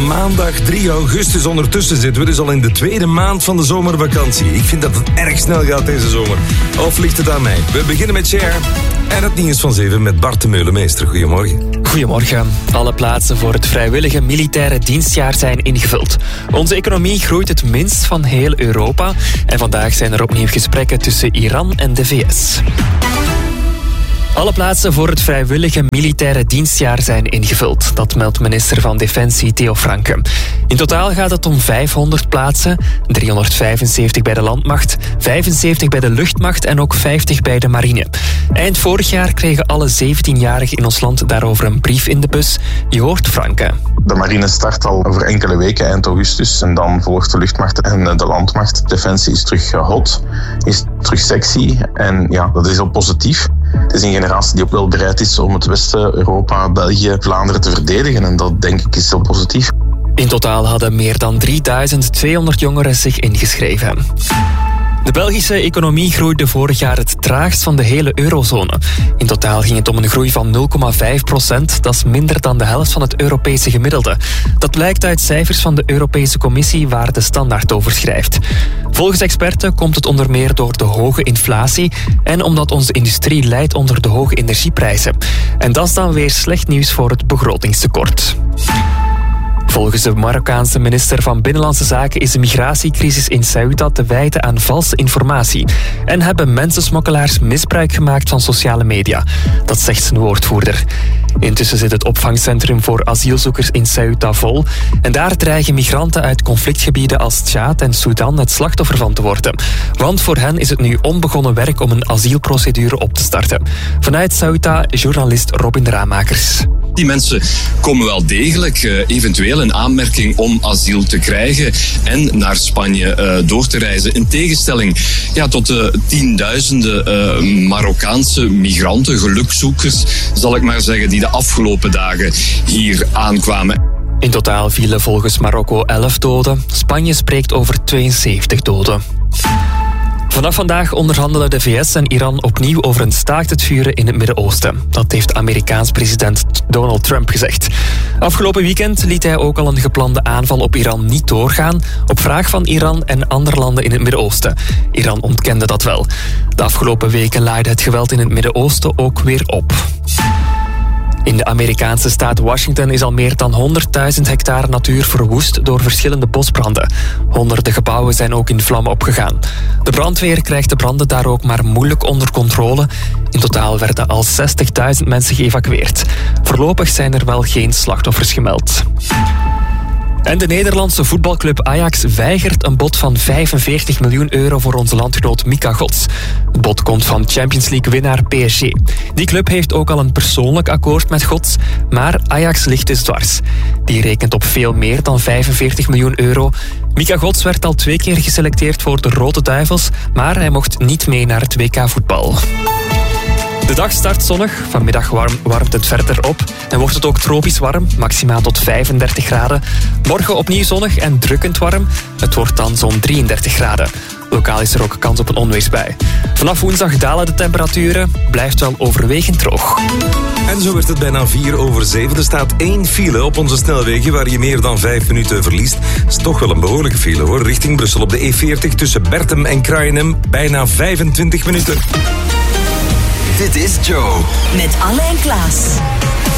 maandag 3 augustus. Ondertussen zitten we dus al in de tweede maand van de zomervakantie. Ik vind dat het erg snel gaat deze zomer. Of ligt het aan mij? We beginnen met Cher. En het nieuws van 7 met Bart de Meulemeester. Goedemorgen. Goedemorgen. Alle plaatsen voor het vrijwillige militaire dienstjaar zijn ingevuld. Onze economie groeit het minst van heel Europa. En vandaag zijn er opnieuw gesprekken tussen Iran en de VS. Alle plaatsen voor het vrijwillige militaire dienstjaar zijn ingevuld. Dat meldt minister van Defensie Theo Franke. In totaal gaat het om 500 plaatsen, 375 bij de landmacht, 75 bij de luchtmacht en ook 50 bij de marine. Eind vorig jaar kregen alle 17-jarigen in ons land daarover een brief in de bus. Je hoort Franke. De marine start al over enkele weken eind augustus en dan volgt de luchtmacht en de landmacht. Defensie is terug hot, is terug sexy en ja, dat is heel positief. Het is een generatie die ook wel bereid is om het Westen, Europa, België, Vlaanderen te verdedigen en dat denk ik is heel positief. In totaal hadden meer dan 3200 jongeren zich ingeschreven. De Belgische economie groeide vorig jaar het traagst van de hele eurozone. In totaal ging het om een groei van 0,5%. Dat is minder dan de helft van het Europese gemiddelde. Dat blijkt uit cijfers van de Europese Commissie waar de Standaard over schrijft. Volgens experten komt het onder meer door de hoge inflatie en omdat onze industrie lijdt onder de hoge energieprijzen. En dat is dan weer slecht nieuws voor het begrotingstekort. Volgens de Marokkaanse minister van Binnenlandse Zaken is de migratiecrisis in Ceuta te wijten aan valse informatie. En hebben mensensmokkelaars misbruik gemaakt van sociale media. Dat zegt zijn woordvoerder. Intussen zit het opvangcentrum voor asielzoekers in Ceuta vol. En daar dreigen migranten uit conflictgebieden als Tjaad en Sudan het slachtoffer van te worden. Want voor hen is het nu onbegonnen werk om een asielprocedure op te starten. Vanuit Ceuta, journalist Robin Raamakers. Die mensen komen wel degelijk eventueel in aanmerking om asiel te krijgen en naar Spanje door te reizen. In tegenstelling tot de tienduizenden Marokkaanse migranten, gelukzoekers, zal ik maar zeggen, die de afgelopen dagen hier aankwamen. In totaal vielen volgens Marokko 11 doden. Spanje spreekt over 72 doden. Vanaf vandaag onderhandelen de VS en Iran opnieuw over een staakt het vuren in het Midden-Oosten. Dat heeft Amerikaans president Donald Trump gezegd. Afgelopen weekend liet hij ook al een geplande aanval op Iran niet doorgaan, op vraag van Iran en andere landen in het Midden-Oosten. Iran ontkende dat wel. De afgelopen weken laaide het geweld in het Midden-Oosten ook weer op. In de Amerikaanse staat Washington is al meer dan 100.000 hectare natuur verwoest door verschillende bosbranden. Honderden gebouwen zijn ook in vlammen opgegaan. De brandweer krijgt de branden daar ook maar moeilijk onder controle. In totaal werden al 60.000 mensen geëvacueerd. Voorlopig zijn er wel geen slachtoffers gemeld. En de Nederlandse voetbalclub Ajax weigert een bod van 45 miljoen euro voor onze landgenoot Mika Gods. Het bod komt van Champions League-winnaar PSG. Die club heeft ook al een persoonlijk akkoord met Gods, maar Ajax ligt dus dwars. Die rekent op veel meer dan 45 miljoen euro. Mika Gods werd al 2 keer geselecteerd voor de Rode Duivels, maar hij mocht niet mee naar het WK-voetbal. De dag start zonnig, vanmiddag warmt het verder op en wordt het ook tropisch warm, maximaal tot 35 graden. Morgen opnieuw zonnig en drukkend warm, het wordt dan zo'n 33 graden. Lokaal is er ook kans op een onweersbui. Vanaf woensdag dalen de temperaturen, blijft wel overwegend droog. En zo werd het bijna 7:04. Er staat 1 file op onze snelwegen waar je meer dan 5 minuten verliest. Dat is toch wel een behoorlijke file hoor. Richting Brussel op de E40 tussen Bertem en Kraaienhem, bijna 25 minuten. Dit is Joe. Met Alle en Klaas.